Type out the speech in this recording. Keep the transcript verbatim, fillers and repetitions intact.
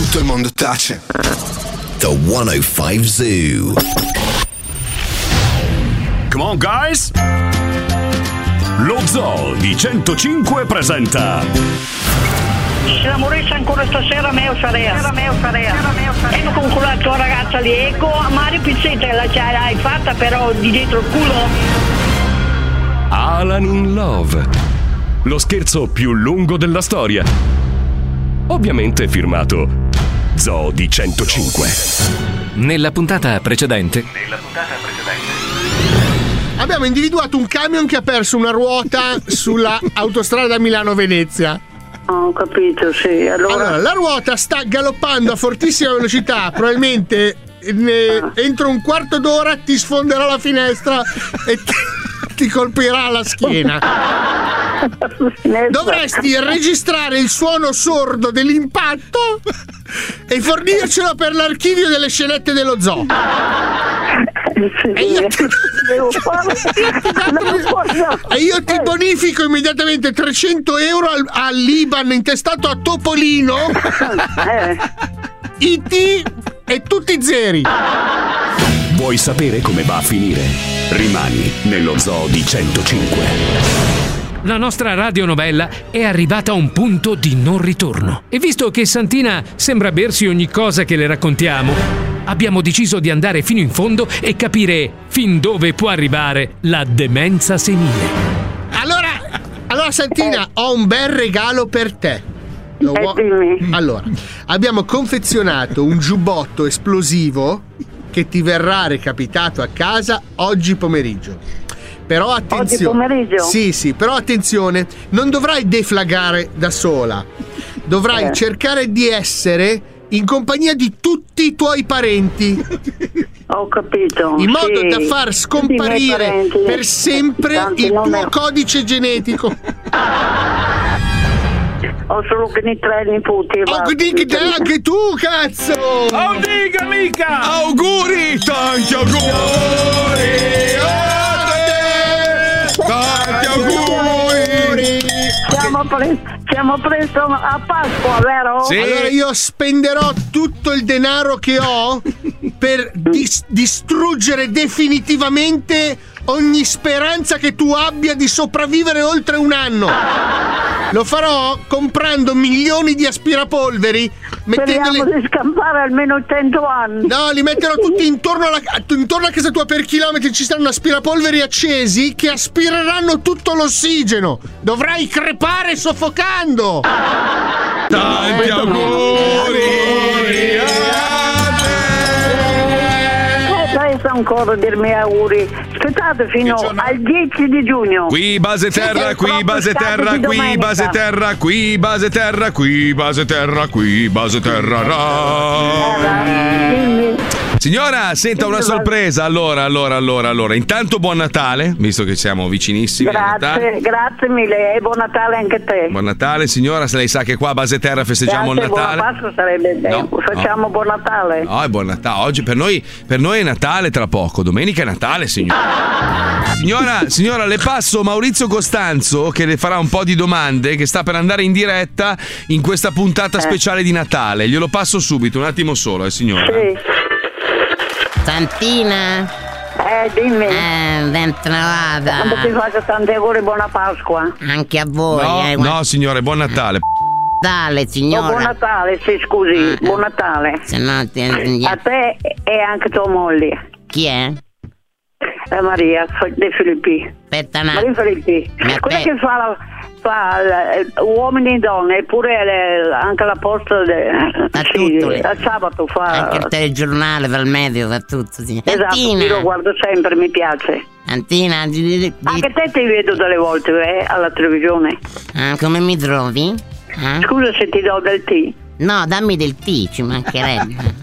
tutto il mondo tace. The centocinque Zoo. Come on guys! Lo Zoo di centocinque presenta Se la morisse ancora stasera meo sarea meo sarea ecco con quella tua ragazza lì, ecco a Mario Pizzetta la ce l'hai fatta però di dietro il culo. Alan in Love, lo scherzo più lungo della storia, ovviamente firmato Zoo di centocinque. Nella puntata precedente Nella puntata precedente abbiamo individuato un camion che ha perso una ruota sulla autostrada Milano-Venezia. Ho capito, sì. Allora, allora la ruota sta galoppando a fortissima velocità, probabilmente ne, ah. entro un quarto d'ora ti sfonderà la finestra e ti, ti colpirà la schiena. Dovresti registrare il suono sordo dell'impatto e fornircelo per l'archivio delle scenette dello zoo. Sì, e, io ti... devo fare... e io ti bonifico immediatamente trecento euro al, all'I B A N intestato a Topolino, eh. I T e tutti zeri. Vuoi sapere come va a finire? Rimani nello Zoo di centocinque. La nostra radionovella è arrivata a un punto di non ritorno. E visto che Santina sembra bersi ogni cosa che le raccontiamo, abbiamo deciso di andare fino in fondo e capire fin dove può arrivare la demenza senile. Allora, allora Santina, ho un bel regalo per te. Lo eh, vuoi? dimmi. Allora, abbiamo confezionato un giubbotto esplosivo che ti verrà recapitato a casa oggi pomeriggio. Però attenzione. Oggi pomeriggio? Sì, sì, però attenzione, non dovrai deflagrare da sola. Dovrai eh. cercare di essere in compagnia di tutti i tuoi parenti. Ho capito. In modo sì. da far scomparire per sempre Tanti il tuo è... codice genetico. Ho solo che ne tre nipoti. Oh, dica anche tu, cazzo! Oh, dica mica! Auguri! Tanti auguri! Tanti auguri! Siamo, pre- siamo presto a Pasqua, vero? Sì. Allora io spenderò tutto il denaro che ho per dis- distruggere definitivamente ogni speranza che tu abbia di sopravvivere oltre un anno. Lo farò comprando milioni di aspirapolveri. Speriamo mettendoli... di scampare almeno cento anni. No, li metterò tutti intorno, alla... intorno a casa tua per chilometri. Ci saranno aspirapolveri accesi che aspireranno tutto l'ossigeno. Dovrai crepare soffocando. Tanti auguri! Resta ancora dirmi auguri. Aspettate fino al dieci di giugno. Qui base terra, qui base terra, qui base terra, qui base terra, qui base terra, qui base terra. Signora, senta una sorpresa. Allora, allora, allora, allora. Intanto buon Natale, visto che siamo vicinissimi. Grazie, grazie mille e buon Natale anche a te. Buon Natale, signora. Se lei sa che qua a base terra festeggiamo grazie, il Natale. Buona Pasqua sarebbe no, facciamo no. buon Natale. No, è buon Natale. Oggi per noi, per noi è Natale tra poco. Domenica è Natale, signora. Signora, signora, le passo Maurizio Costanzo che le farà un po' di domande, che sta per andare in diretta in questa puntata eh. speciale di Natale. Glielo passo subito, un attimo solo, eh, signora. Sì. Santina? Eh, dimmi. Eh, ben trovata. Quando ti faccio tanti auguri, buona Pasqua. Anche a voi. No, eh, no signore, buon Natale. Natale, signora. Oh, buon Natale, sì, scusi, eh, buon Natale. Se no ti... A te e anche tua moglie. Chi è? Eh, Maria, dei Filippi. Aspetta una... Maria Filippi. Mi Quella aspe- che fa, la, fa eh, uomini e donne, eppure le, anche la posta de, fa sì, tutto lei. al sabato fa anche il telegiornale, fa il medio, fa tutto, sì. esatto, Santina. io lo guardo sempre, mi piace. Santina, di, di, di... Anche te ti vedo delle volte eh, alla televisione. Ah, come mi trovi? Eh? Scusa se ti do del tè. No, dammi del tè, ci mancherebbe.